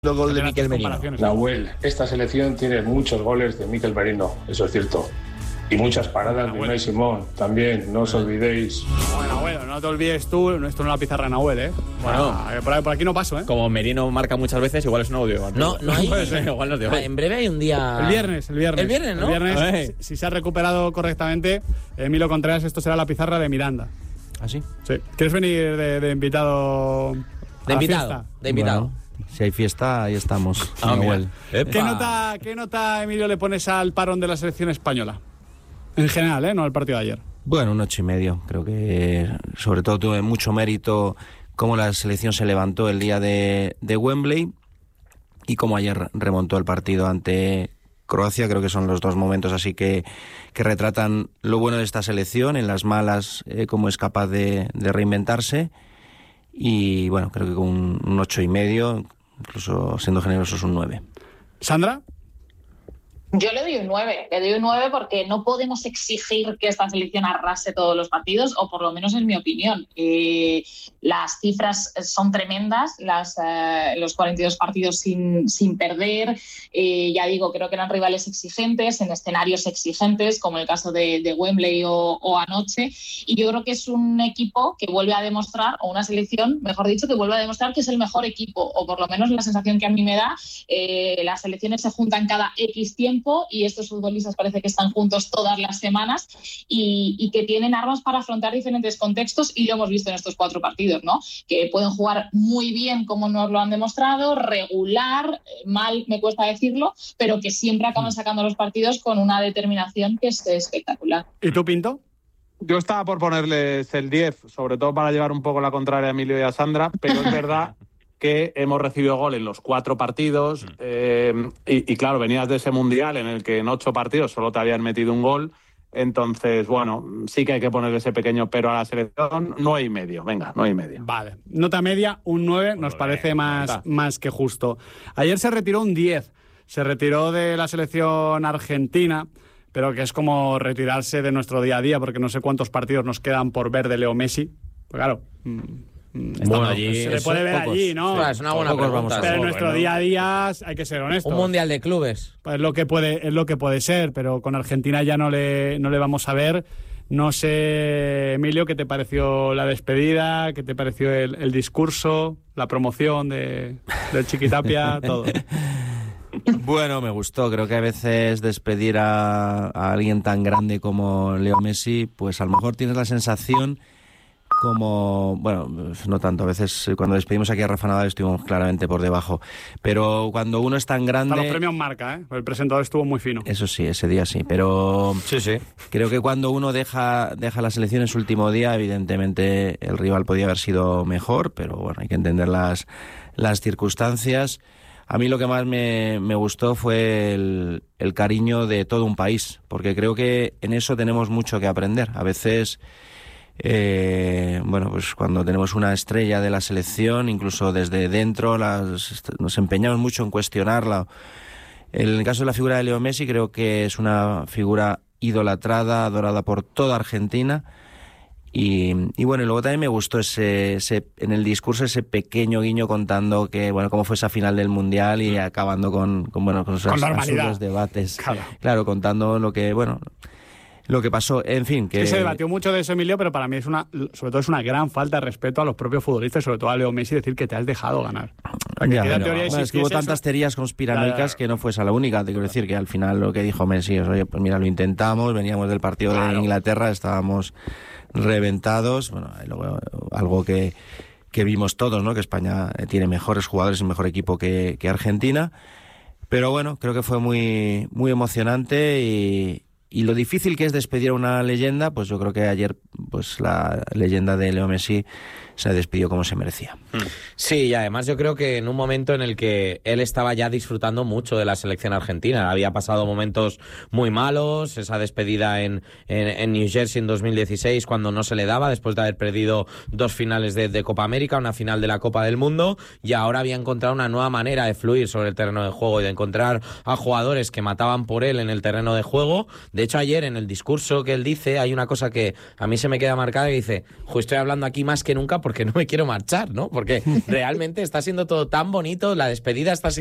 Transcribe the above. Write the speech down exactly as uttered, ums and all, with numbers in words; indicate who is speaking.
Speaker 1: gol de Mikel Merino.
Speaker 2: Nahuel, esta selección tiene muchos goles de Mikel Merino, eso es cierto. Y muchas paradas de Unai Simón también, no os olvidéis.
Speaker 3: Bueno, bueno, no te olvides tú, esto no es la pizarra de Nahuel, ¿eh? Bueno, por, por aquí no paso, ¿eh?
Speaker 4: Como Merino marca muchas veces, igual es un audio.
Speaker 1: No, no hay.
Speaker 4: igual no es de hoy.
Speaker 1: En breve hay un día.
Speaker 3: El viernes, el viernes.
Speaker 1: El viernes, ¿no?
Speaker 3: El viernes, si, si se ha recuperado correctamente, Emilio Contreras, esto será la pizarra de Miranda.
Speaker 1: ¿Ah, sí?
Speaker 3: Sí. ¿Quieres venir de, de invitado?
Speaker 1: De invitado. De invitado.
Speaker 5: Bueno, si hay fiesta, ahí estamos.
Speaker 4: Ah,
Speaker 5: Nahuel.
Speaker 3: ¿Qué nota, ¿Qué nota, Emilio, le pones al parón de la selección española? En general, ¿eh? No al partido de ayer.
Speaker 5: Bueno, un ocho y medio. Creo que sobre todo tuve mucho mérito cómo la selección se levantó el día de, de Wembley y cómo ayer remontó el partido ante Croacia. Creo que son los dos momentos así que, que retratan lo bueno de esta selección, en las malas eh, cómo es capaz de, de reinventarse. Y bueno, creo que con un, un ocho y medio, incluso siendo generosos un nueve.
Speaker 3: ¿Sandra?
Speaker 6: Yo le doy un nueve, le doy un nueve porque no podemos exigir que esta selección arrase todos los partidos, o por lo menos en mi opinión. Eh, las cifras son tremendas, las, eh, los cuarenta y dos partidos sin, sin perder. Eh, ya digo, creo que eran rivales exigentes, en escenarios exigentes, como el caso de, de Wembley o, o anoche. Y yo creo que es un equipo que vuelve a demostrar, o una selección, mejor dicho, que vuelve a demostrar que es el mejor equipo, o por lo menos la sensación que a mí me da. Eh, las selecciones se juntan cada X tiempo, y estos futbolistas parece que están juntos todas las semanas y, y que tienen armas para afrontar diferentes contextos, y lo hemos visto en estos cuatro partidos, ¿no? Que pueden jugar muy bien, como nos lo han demostrado, regular, mal me cuesta decirlo, pero que siempre acaban sacando los partidos con una determinación que es espectacular.
Speaker 3: ¿Y tú, Pinto?
Speaker 7: Yo estaba por ponerles el diez, sobre todo para llevar un poco la contraria a Emilio y a Sandra, pero es verdad que hemos recibido gol en los cuatro partidos eh, y, y claro, venías de ese mundial en el que en ocho partidos solo te habían metido un gol. Entonces, bueno, sí que hay que ponerle ese pequeño pero a la selección. Nueve y medio, venga, nueve y medio.
Speaker 3: Vale, nota media, un nueve, nos parece más, más que justo. Ayer se retiró un diez, se retiró de la selección argentina, pero que es como retirarse de nuestro día a día, porque no sé cuántos partidos nos quedan por ver de Leo Messi. Pues claro... Mmm,
Speaker 4: Bueno, allí,
Speaker 3: se le puede ver
Speaker 4: pocos.
Speaker 3: allí, ¿no?
Speaker 1: Claro, es una buena
Speaker 4: Pocos
Speaker 1: pregunta.
Speaker 4: vamos a
Speaker 3: Pero en
Speaker 4: poco,
Speaker 3: nuestro
Speaker 4: ¿no?
Speaker 3: día a día hay que ser honestos.
Speaker 1: Un mundial de clubes.
Speaker 3: Pues es lo que puede, es lo que puede ser, pero con Argentina ya no le, no le vamos a ver. No sé, Emilio, ¿qué te pareció la despedida? ¿Qué te pareció el, el discurso? La promoción de, del Chiquitapia, todo.
Speaker 5: Bueno, me gustó. Creo que a veces despedir a, a alguien tan grande como Leo Messi, pues a lo mejor tienes la sensación como, bueno, no tanto, a veces cuando despedimos aquí a Rafa Nadal estuvimos claramente por debajo, pero cuando uno es tan grande...
Speaker 3: Hasta los premios marca, ¿eh? El presentador estuvo muy fino.
Speaker 5: Eso sí, ese día sí, pero
Speaker 4: sí, sí.
Speaker 5: Creo que cuando uno deja, deja la selección en su último día, evidentemente el rival podía haber sido mejor, pero bueno, hay que entender las, las circunstancias. A mí lo que más me, me gustó fue el, el cariño de todo un país, porque creo que en eso tenemos mucho que aprender. A veces... Eh, bueno, pues cuando tenemos una estrella de la selección, incluso desde dentro las, nos empeñamos mucho en cuestionarla. En el caso de la figura de Leo Messi, creo que es una figura idolatrada, adorada por toda Argentina. Y, y bueno, y luego también me gustó ese, ese en el discurso ese pequeño guiño contando que bueno cómo fue esa final del mundial y acabando con, con bueno con esos absurdos debates.
Speaker 3: Claro.
Speaker 5: Claro, contando lo que bueno lo que pasó, en fin, que...
Speaker 3: que se debatió mucho de eso, Emilio, pero para mí es una, sobre todo es una gran falta de respeto a los propios futbolistas, sobre todo a Leo Messi, decir que te has dejado ganar.
Speaker 5: Ya, pero, bueno, es que hubo tantas eso. teorías conspiranoicas claro, claro. que no fue esa la única. Te quiero decir que al final lo que dijo Messi es, oye, pues mira, lo intentamos, veníamos del partido claro. de Inglaterra, estábamos reventados, bueno, luego, algo que, que vimos todos, ¿no? Que España tiene mejores jugadores y mejor equipo que, que Argentina, pero bueno, creo que fue muy, muy emocionante y... Y lo difícil que es despedir a una leyenda, pues yo creo que ayer pues la leyenda de Leo Messi se despidió como se merecía.
Speaker 1: Sí, y además yo creo que en un momento en el que él estaba ya disfrutando mucho de la selección argentina, había pasado momentos muy malos, esa despedida en, en, en New Jersey en dos mil dieciséis cuando no se le daba, después de haber perdido dos finales de, de Copa América, una final de la Copa del Mundo, y ahora había encontrado una nueva manera de fluir sobre el terreno de juego y de encontrar a jugadores que mataban por él en el terreno de juego. De De hecho, ayer en el discurso que él dice hay una cosa que a mí se me queda marcada, que dice, estoy hablando aquí más que nunca porque no me quiero marchar, ¿no? Porque realmente está siendo todo tan bonito, la despedida está